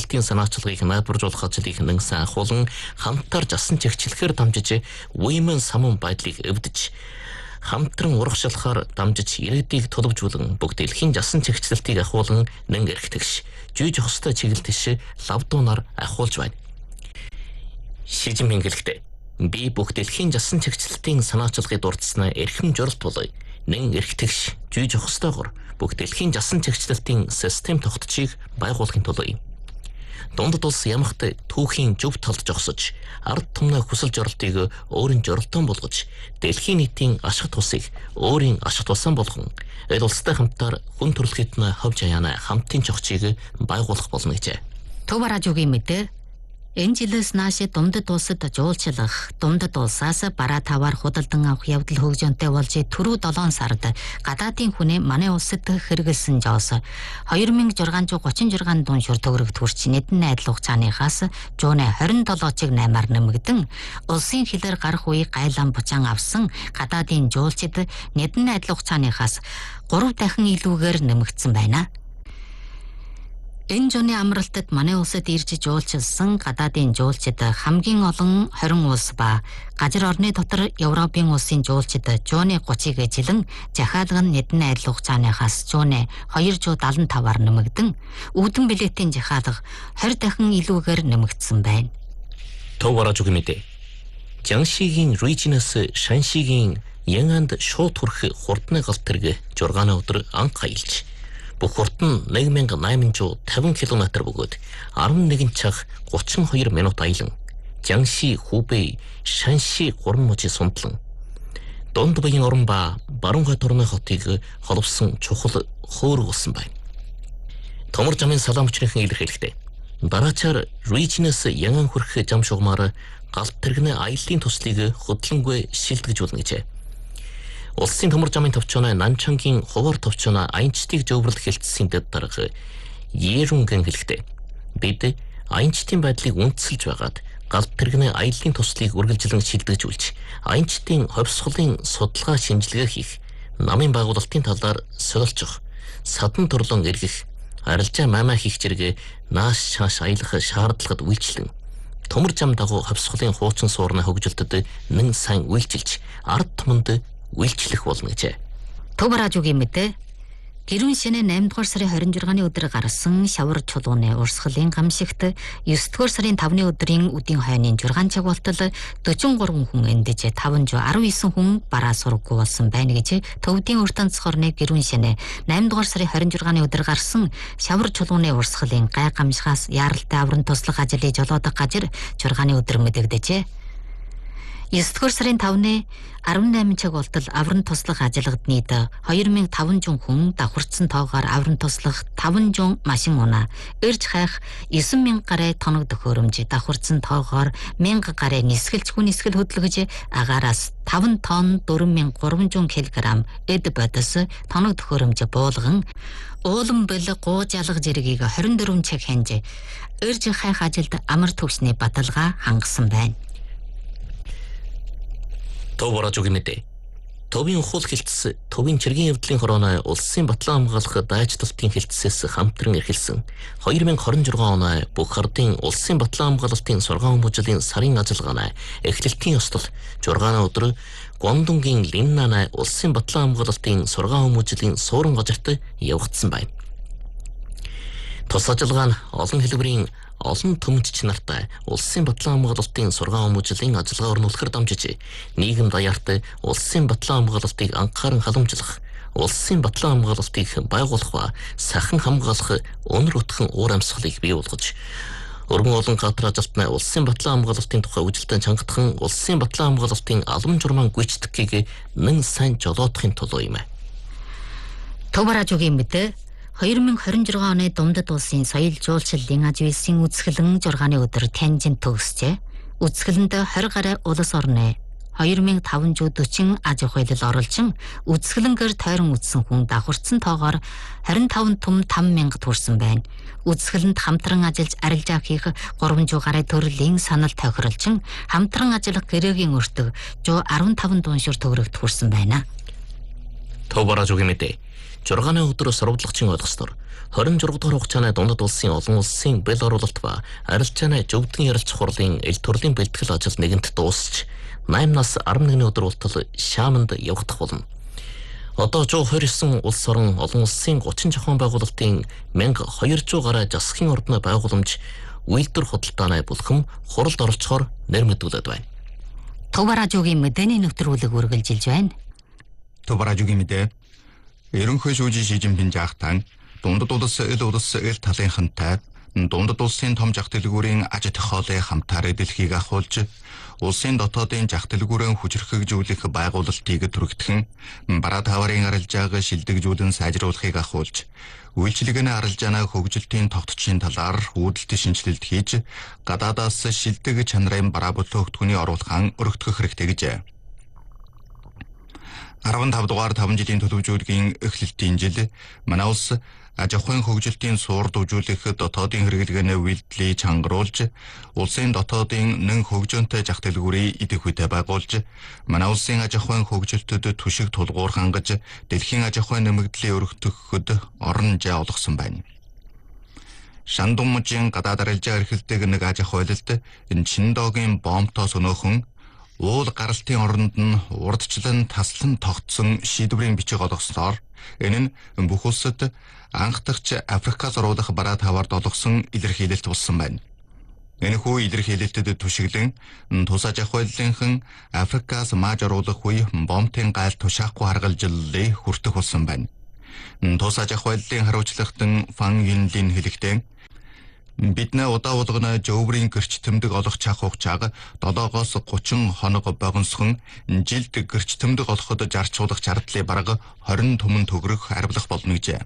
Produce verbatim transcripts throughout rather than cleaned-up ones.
чигчилтийн санаачлагыг найдваржуулах ажлыг нэнсэн ахуулан хамтаар жасан чигчлэхээр дамжиж Women самун байдлыг эвдэж хамтран урагшилахаар дамжиж ирээдийг тулвжуулан бүгд дэлхийн жасан чигчлэлтийг ахуулан нэн эрхтэгш жүйж хостой чиглэлтэш лавдуунаар ахуулж байна. Шижин мэнгэлэгтэй би бүх дэлхийн жасан чигчлэлтийн санаачлагыг дурдсанаа эрхэм журалт болъё. Нэн эрхтэгш жүйж хостойгоор бүх дэлхийн жасан чигчлэлтийн систем тогтчийг байгуулахын тулд дундад улс ямагт түүхийн зөв талд жогсож ард түмний хүсэл жоролтыг өөрийн жоролтон болгож дэлхийн нийтийн ашиг тусыг өөрийн ашиг тусаан болгон эд улстай хамтаар хүн төрөлхтөн ховж аяана хамтын чогчийг байгуулах болно гэжээ. Төв радиогийн мэдээ энэ жилээс нааш дундад улсад жуулчлах, дундад улсаас бараа таваар худалдан авах явдал хөгжөөнтэй болж түрүү долоон сард гадаадын хүнээ манай улсад хэрэгэлсэн жоос хоёр мың зургаан зуун гучин зургаан дуушуур төгрөг төрч нэдэн найдал хугацааныхаас жууны хорин долоочиг наймаар нэмэгдэн улсын хилээр гарах үе гайлан бучаан авсан гадаадын жуулчид нэдэн найдал хугацааныхаас гурав дахин илүүгээр нэмэгдсэн байна. Энэ жууны амралтад манай улсад ирж жуулчилсан гадаадын жуулчид хамгийн олон хорин улс ба газар орны дотор Европын улсын жуулчид жууны гуцыг эжилэн захиалган нэдэн найдал хугацааныхаас жууны хоёр зуун дагалан таваар нэмэгдэн үүдэн билетийн захиалга хоёр дахин илүүгээр нэмэгдсэн байна. Төв радиогийн мэдээ. Jiangxiгийн Regions Shanxiгийн Yan'анд шууд хүрэх хурдны галт тэрэг жургааны өдөр анх хаялж бүх хурд нь нэг мянга найман зуун тавин километр бөгөөд арван нэгэн цаг гучин хоёр минут аялан Jiangxi, Hubei, Shanxi гурван мужийн сундлан дунд буян орон ба баруун хойд орны хотыг холбосон чухал хөөрөг болсон байна. Томор замын салаам хүчнийхэн илэрхийлэхдээ дараачаар Regions Yan'ан хүрэх зам шугамаар галт тэрэгний аяллаа туслыг хөдлөнгүй шилдэгж болно гэжээ. Улсын төмөр замын төвчөөнө Нанчангийн хуваар төвчөөнө аянчдыг зөвөрлөх хэлтсийн дэд дарга Ерүнген хэлэхдээ бид аянчдын байдлыг үндэслэж байгаад галт тэрэгний аяллаа туслыг үргэлжлэн шилдэгжүүлж аянчдын ховсголын судалгаа шинжилгээ хийх, намын байгуулалтын талаар солилцох, садан төрлөн эргэх, арилжаа мамаа хийх зэрэг нааш шааш аялах шаардлагад үйлчлэн төмөр зам дагуу ховсголын хуучин суурны хөгжилтөд нэн сайн үйлчилж ард түмэнд үйлчлэх болно гэжээ. Төв радиогийн мэдээ гэрүүн шинэ найман дугаар сарын хорин зургааны өдөр гарсан шавар чулууны урсгалын гамшигт есдүгээр сарын тавны өдрийн үдийн хойны зургаан чагуултал дөрвөн гурван хүн эндэж таван зуун арван есөн хүн бараа сураггүй болсон байна гэж Төвдийн өртөн цохорны гэрүүн шинэ найман дугаар сарын хорин зургааны өдөр гарсан шавар чулууны урсгалын гай гамшигаас яаралтай авран туслах ажлыг жолоодох газар зургааны өдөр мэдэгдэжээ. есдүгээр сарын тавны арван найман цаг болтол авран туслах ажиллагад нийт хоёр мың таван зуун хүн давхарцсан тоогоор авран туслах таван зуун машин унаа эрж хайх есөн мянга гаруй тоног төхөөрөмж давхарцсан тоогоор мянга гаруй нисгэлж хүн нисгэл хөдөлгөж агаараас таван тонн дөрвөн мянга гурван зуун килограмм эд бодис тоног төхөөрөмж буулган уулан бэл гууж ялах зэргийг хорин дөрвөн цаг хянж эрж хайх ажилд амар төвчний баталгаа хангасан байна. Төв радиогийн мэдээ. Төвийн ухуул хэлтс, төвийн чиргийн явдлын хорооны улсын батлан хамгаалах дайч талтын хэлтсээс хамтран эрхэлсэн хоёр мың хорин зургаан оны бүх ардын улсын батлан хамгаалалтын сургаан хүмүүжлийн сарын ажиллагааны эхлэлтийн ёслол зургааны өдөр Гуандунгийн Линнаны улсын батлан хамгаалалтын сургаан хүмүүжлийн суурин газарт явагдсан байна. Тус ажиллагаа нь олон хэлбэрийн олон төмөчч нартай улсын батлан хамгаалалтын сургаан хүмүүжлийн ажиллагаа өрнүүлэхээр дамжиж нийгэм даяарт улсын батлан хамгаалалтыг анхааран халамжлах, улсын батлан хамгаалалтыг байгуулах ба сахан хамгаалах өнөр өтгөн уур амьсгалыг бий болгож өргөн олон газар ажилтны улсын батлан хамгаалалтын тухай үжилтэн чангатхан улсын батлан хамгаалалтын алам журман гүйцэтгхийг нэн сайн жолоодохын тулд юм. Төв радиогийн мэдээ хоёр мың хорин зургаан оны дундад улсын соёл жуулчлалын аж үйлсийн үзэсгэлэн зургааны өдөр Тяньжинд төгсжээ. Үзэсгэлэнд хорин гаруй улс орны хоёр мың таван зуун дөрвөн аж ахуйлал оруулсан үзэсгэлэнгээр тойрон үтсэн хүн давхарцсан тоогоор хорин таван том таван мянга төрсэн байна. Үзэсгэлэнд хамтран ажиллаж арилжаа хийх гурван зуун гаруй төрлийн санал тохиролцсон хамтран ажиллах гэрээгийн өртөг зуун арван таван дуушуур төгрөгт хүрсэн байна. Төв радиогийн мэдээ. зургааны өдөр сурвалжлагчийн ойлгосноор двадцать дугаар хугацааны дундад улсын олон улсын бэл оруулалт ба арилжааны зөвдгөн ярилцах хурлын эл төрлийн бэлтгэл ажил нэгэнт дуусч восемь нас eleven өдөр болтол Шааманд явагдах болно. Одоо one hundred twenty-nine улс орон олон улсын thirty зохион байгуулалтын one thousand two hundred гаруй засгийн ордны байгууламж үйлдвэр худалдааны бүлхэм хуралд оролцохоор нэр мэдүүлээд байна. Төв радиогийн мэдээний нэвтрүүлэг үргэлжилж байна. Төв радиогийн мэдээ. Ерөнхий шүүжийн Ши Жинпин жаахтан дундад улс эл улс эл талынхантай дундад улсын том зах дэлгүүрийн аж ахуйлын хамтаар дэлхийг ахуулж улсын дотоодын зах дэлгүүрэн хүчрхэгжүүлэх байгуулалтыг түрэгдхэн бараа таварын арилжааг шилдэгжүүлэн сайжруулахыг ахуулж үйлчлэгний арилжааны хөгжилтийн тогтцын талаар үүдэлт шинжилэлт хийж гадаадаас шилдэг чанарын бараа бүлээгдэхүүний оруулахын өргөдгөх хэрэгтэй гэжээ. fifteen дугаар five жилийн төлөвлөжүүлгийн эхлэлтийн жил манай улс аж ахуйн хөгжилтийн суур дүүжүүлэх дотоодын хэрэглээний үйлдэлийг чангаруулж улсын дотоодын нэн хөгжөөнтэй зах дэлгүүрийг идэх үедээ байгуулж манай улсын аж ахуйн хөгжилтөд түшиг тулгуур хангаж дэлхийн аж ахуйн нэмэгдлийг өргөтгөхөд орон зай олгосон байна. Шандумжийн гадаад арилжаа эрхэлдэг нэг аж ахуйлалт Чиндогийн бомбтой сөнөөхөн уул гаралтын оронд нь урдчлан таслан тогтсон шийдвэрийн бичиг олгосноор энэ нь бүх улсад анх дахь Африкаас оруулах бараа таваард олгосон илэрхийлэлт болсон байна. Энэхүү илэрхийлэлтэд түшиглэн тус аж ахуйлынхан Африкаас мааж оруулах үе бомбын гайл тушаахгүй харгалжллыг хүртэх болсон байна. Тус аж ахуйлын хариуцлагатан Фан Юнлин хэлэхдээ бид нэ удаа болгоно жөврийн гэрч тэмдэг олох чах хугацааг seven-оос thirty хоног богиносхон жилд гэрч тэмдэг олоход зарцуулах зардлыг бараг twenty түмэн төгрөх арвилах болно гэжээ.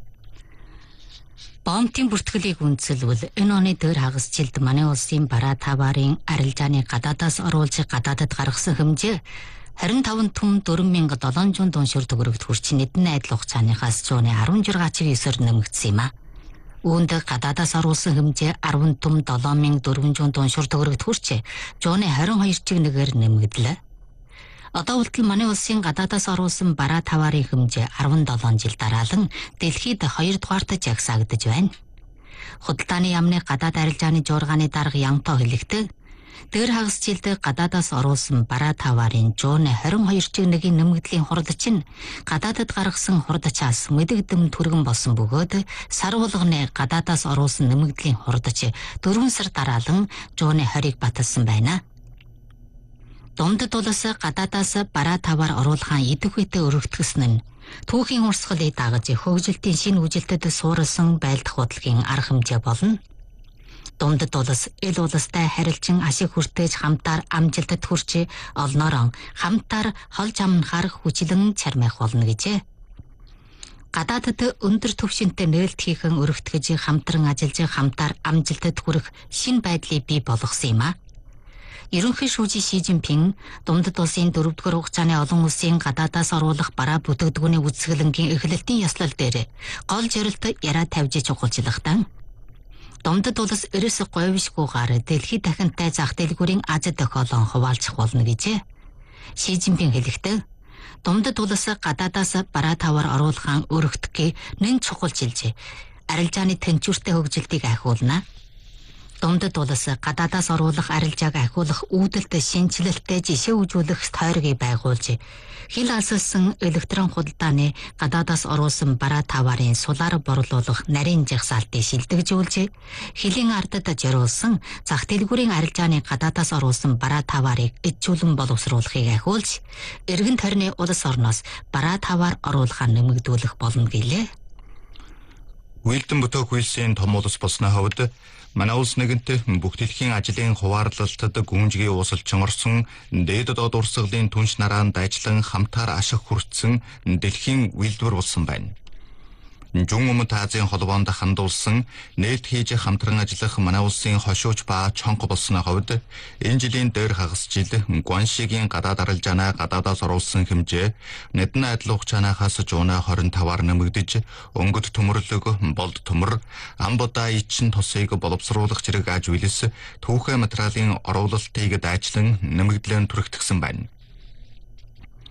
Бомбын бүртгэлийг үндэслэвэл энэ оны дээр хагас жилд манай улсын бараа таварын арилжааны гадаадаас оруулж гадаадад гаргасан хэмжээ twenty-five түмэн four thousand seven hundred дуншир төгрөгт хүрч нийтний адил хугацааныхаас one hundred sixteen9-оор нэмэгдсэн юм а. Үүнд гадаадаас оруулсан хэмжээ ten түмэн seven thousand four hundred дуншир төгрөгт хүрч one twenty-two чиг нэгээр нэмэгдлээ. Одоо үлдэл манай улсын гадаадаас оруулсан бараа таварын хэмжээ seventeen жил дараалан дэлхийд two дугаарт жагсаагдж байна. Худалдааны яамны гадаад арилжааны жуургааны дарга Янто хэлэхдээ дээр хагас жилд гадаадаас оруулсан бараа таварын one twenty-two чиг нэгийн нэмэгдлийн хурд чинь гадаадад гаргасан хурдчаас мэдэгдэм түргэн болсон бөгөөд сар болгоны гадаадаас оруулсан нэмэгдлийн хурдч four сар дараалан one twenty-ыг баталсан байна. Дундад улс гадаадаас бараа таваар оруулахаа идэх үедээ өргөтгсөн нь түүхийн урсгалыг дагаж хөгжилтийн шинэ үжилтэд суурилсан байлдах бодлогын арга хэмжээ болно. Дундад улс эл улстай харилцан ашиг хүртээж хамтаар амжилтад хүрч олноороо хамтаар холж амнахаар хүчлэн чармайх болно гэжээ. Гадаадд өндөр түвшинтэй нээлт хийхэн өргөтгөж хамтран ажиллаж хамтаар амжилтад хүрэх шинэ байдлыг бий болгосон юм а. Ерөнхий шүүжийн Ши Жинпин дундад улсын дөрөвдүгээр хугацааны олон улсын гадаадаас оруулах бараа бүтээгдэхүүний үзэсгэлэнгийн эхлэлтийн ёслол дээр гол зорилт яриа тавьж чухалчлахтан дундад улс ерөөсө говьшгүйгээр дэлхийд дахинтай зах дэлгүүрийн аз тохиолон хуваалцах болно гэжээ. Ши Жинпин хэлэхдээ дундад улс гадаадаас бараа таваар оруулахаа өргөтгөхийг нэн чухалчилж арилжааны тэнцвэртэй хөгжилтийг ахиулна. Дундад улс гадаадаас оруулах арилжааг ахиулах үүдэлт шинжилэлттэй жишээ үзүүлэх тойргийг байгуулж хил алсалсан электрон худалдааны гадаадаас оруулсан бараа таварын сулаар борлуулах нарийн жагсаалтыг шилдэгжүүлж хилийн ардад зориулсан зах дэлгүүрийн арилжааны гадаадаас оруулсан бараа таварыг ижүүлэн боловсруулахыг ахиулж эргэн тойрны улс орноос бараа таваар оруулахаа нэмэгдүүлэх болно гэлээ. Үйлдэн бүтээх үйлсийн том улс болсны хувьд манай улс нэгэнт бүх дэлхийн ажлын хуваарлалтад гүнжгий уусалчин орсон дээд доод урсгалын түнш нараанд ажиллан хамтаар ашиг хүртсэн дэлхийн үйлдвэр болсон байна. Жун Өмнөд Азийн холбоонд хандуулсан нээлт хийж хамтран ажиллах манай улсын хошууч ба чонго болсны хувьд энэ жилийн дээр хагас жил Гуаншигийн гадаад арилжаанаа гадаадаас оруулсан хэмжээ нэгэн адил хугацаанаас one twenty-five-аар нэмэгдэж өнгөт төмөрлөг, болд төмөр, амбудаа ичин тосыг боловсруулах зэрэг аж үйлс түүхэ материалын оруулалтыг дайчлан нэмэгдлэн түрэгдсэн байна.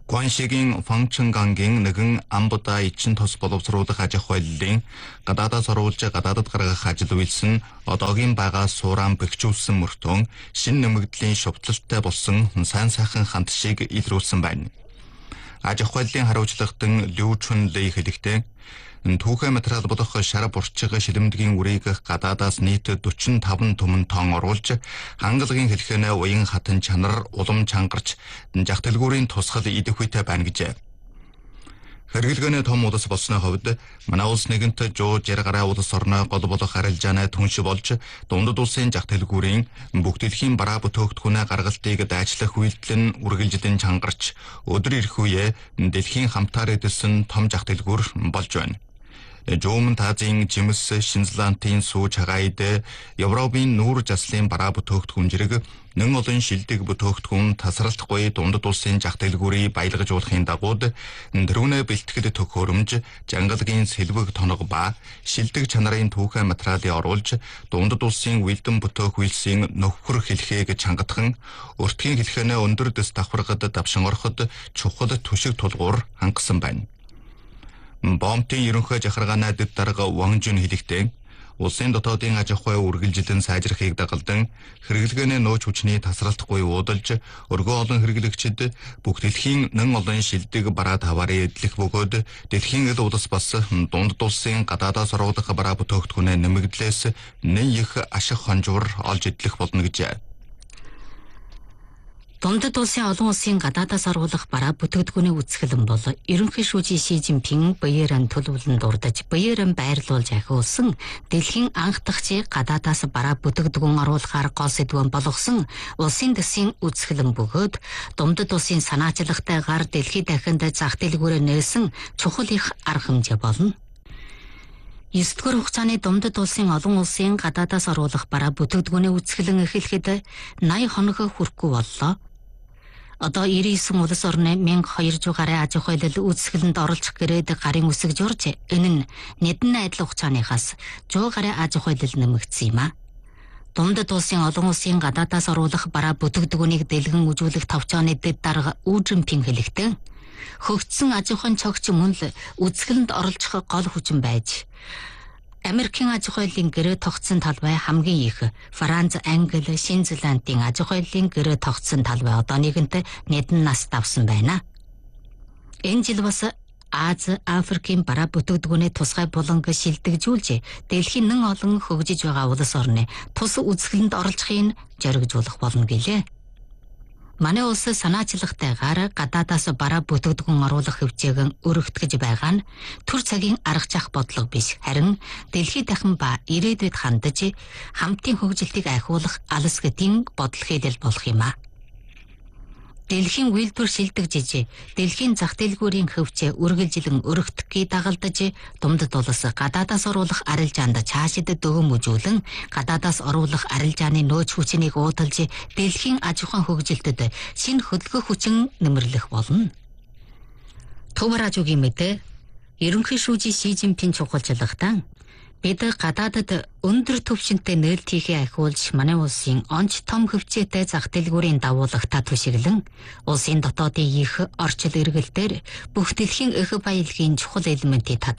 Гуаншигийн Фанчангангийн нэгэн амбуда эчин тос боловсруулах аж ахуй хэллэлийн гадаадаас оруулж гадаадад гаргах ажил үйлс нь одоогийн байгаа сууран бэхжүүлсэн мөртөө шин нэмэгдлийн шувталтай болсон сайн сайхан ханд шиг илрүүлсэн байна. Аж ахуйлын хариуцлагатан Лю Чун Лэй хэлэхдээ түүхэн материал болох шар бурчиг шилэмдгийн үрийг гадаадаас нийт forty-five түмэн тонн оруулж хангалагын хэлхэнэ уян хатан чанар улам чангарч жах дэлгүүрийн тусгал идэх үйтэй байна гэжээ. Хэрэглэгэнэ том улс болсны хувьд манай улс нэгэнт жуу жаргараа улс орноо гол болох арилжааны түнш болж дундад улсын жах дэлгүүрийн бүх дэлхийн бараа бүтээгдэхүүнээ гаргалтыг дайчлах үйлдэл нь үргэлжлэн чангарч өдөр ирэх үе дэлхийн хамтаар эдэлсэн том жах дэлгүүр болж байна. Жуумн Тазийн жимс Шинзландын сууж хагайд Европын нүүр заслын бараа бүтээгдэхүүн зэрэг нэн олон шилдэг бүтээгдэхүүн тасралтгүй дундад улсын жах дэлгүүрийг баялгажуулахын дагуу дөрвөнэ бэлтгэл төхөөрөмж жангалагын сэлбэг тоног ба шилдэг чанарын түүхэн материалыг оруулж дундад улсын үйлдэн бүтээх үйлсийн нөхөр хэлхийг чангадахан өртгийн хэлхэнэ өндөр дэс давхаргад давшин ороход чухал түшиг тулгуур хангасан байна. Бомтын ерөнхий жахаргааны дэд дарга Ван Жун хэлэхдээ улсын дотоодын аж ахуй үргэлжлэн сайжрахыг дагалдан хэрэглэгэнэ нөөц хүчний тасралтгүй уудалж өргөө олон хэрэглэгчид бүх дэлхийн нэн олон шилдэг бараа таваарыг эдлэх бөгөөд дэлхийн эд улс бас дундад улсын гадаадаас оруулах бараа бүтээгдэхүүнээ нэмэгдлээс нэн их ашиг хонжуур олж эдлэх болно гэжээ. Дундад улсын олон улсын гадаадаас оруулах бараа бүтээгдэхүүний үсгэлэн бол ерөнхий шүүжийн Ши Жинпин баяран төлөвлөн дурдж баяран байрлуулж ахиулсан дэлхийн анх дахь гадаадаас бараа бүтээгдэхүүн оруулахаар гол сэдвэн болгосон улсын дэсийн үсгэлэн бөгөөд дундад улсын санаачлагтайгаар дэлхийд дахинд зах дэлгүүрээр нээсэн чухал их арга хэмжээ болно. nine дугаар хугацааны дундад улсын олон улсын гадаадаас оруулах бараа бүтээгдэхүүний үсгэлэн эхлэхэд eighty хоног хүрэхгүй боллоо. Одоо ninety-nine улс орны twelve hundred гаруй аж ахуйлал үүсгэлэнд оролцох гэрээд гарын үсэг журж энэ нь нэдэн адил хугацааныхаас one hundred гаруй аж ахуйлал нэмэгдсэн юм а. Дундад улсын олон улсын гадаадаас оруулах бараа бүтээгдэхүүнийг дэлгэн үзүүлэх товчооны дэд дарга Ву Жинпин хэлэхдээ хөгжсөн аж ахуйн цогц мөн л үзгэлэнд оролцох гол хүчин байж Америкийн аж ахуйлын гэрээ тогтсон талбай хамгийн их Франц, Англи, Шинзландын аж ахуйлын гэрээ тогтсон талбай одоо нэгэнт нэдэн нас давсан байна. Энэ жил бас Аз, Африкийн бараа бүтээгдэхүүнээ тусгай буланг шилдэгжүүлж дэлхийн нэн олон хөгжиж байгаа улс орны тус үзгэлэнд оролцохын зоригжуулах болно гэлээ. Манай улс санаачлагтайгаар гадаадаас бараа бүтээгдэхүүн оруулах хөвчөөгөн өргөтгөж байгаа нь түр цагийн арга зах бодлого биш харин дэлхийд дахин ба ирээдүйд хандаж хамтын хөгжилтийг ахиулах алс гэдгийн бодол хийдэл болох юм а. Дэлхийн үйлдвэр шилдэгжиж дэлхийн зах дэлгүүрийн хөвчөө үргэлжлэн өргөтгөхийг дагалдаж дундад улс гадаадаас оруулах арилжаанд цаашид дөгөөм үзүүлэн гадаадаас оруулах арилжааны нөөц хүчнийг уудалж дэлхийн аж ахуйн хөгжилтөд шинэ хөдөлгөөх хүчин нэмэрлэх болно. Төвөр ажуугийн мэдээ ерөнхий шүүжийн Ши Жинпин чухалчлагтаа бид гадаадад өндөр түвшинтэй нээлт хийхээ ахиулж манай улсын онц том хөвчөөтэй зах дэлгүүрийн дагуулгатаа түшиглэн улсын дотоодын их орчил эргэлтээр бүх дэлхийн эх баялагын чухал элементийг